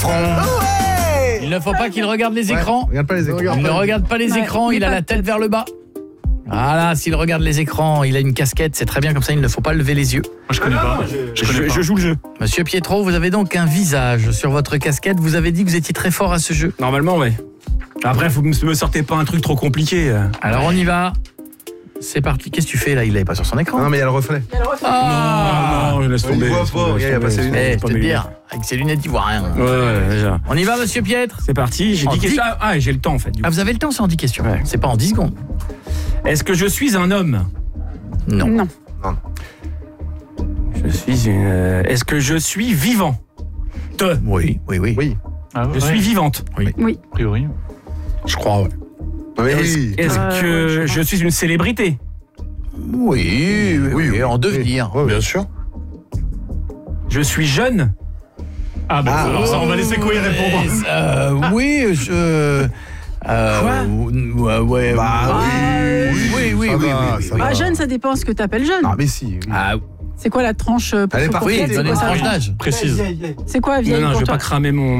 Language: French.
Il ne faut pas qu'il regarde les écrans. Regarde pas les écrans. Il ne regarde pas les écrans, il a la tête vers le bas. Voilà, s'il regarde les écrans, il a une casquette, c'est très bien comme ça, il ne faut pas lever les yeux. Moi, je connais pas. Je joue le jeu. Monsieur Pietro, vous avez donc un visage sur votre casquette. Vous avez dit que vous étiez très fort à ce jeu. Normalement, ouais. Après, vous me sortez pas un truc trop compliqué. Alors on y va. C'est parti. Qu'est-ce que tu fais là? Il l'avait pas sur son écran. Non, mais il y a le reflet. Non, laisse On y tomber. voit pas, regarde, il y a pas ses lunettes. Je te le dire, avec ses lunettes, il voit rien. Ouais, déjà. On y va, monsieur Pietre? C'est parti, j'ai En 10 10 questions. Ah, j'ai le temps en fait. Du coup. Ah, vous avez le temps, c'est en 10 questions. Ouais. C'est pas en 10 secondes. Est-ce que je suis un homme? Non. Non. Est-ce que je suis vivant? Oui. Oui. Ah, Je suis vivante. A priori. Je crois, ouais. Mais Est-ce oui. que je suis une célébrité? Oui, en devenir. Oui. Bien sûr. Je suis jeune? Ah, bah, alors ça, on va laisser Koé répondre. Oui, je... ouais. Bah Oui. Ça va. Jeune, ça dépend ce que t'appelles jeune. Ah, mais si. Oui. Ah, C'est quoi la tranche Elle est pour parfaite, fourchette, oui, c'est donnez quoi une ça tranche d'âge. C'est quoi vieille Non, je pour vais toi pas cramer mon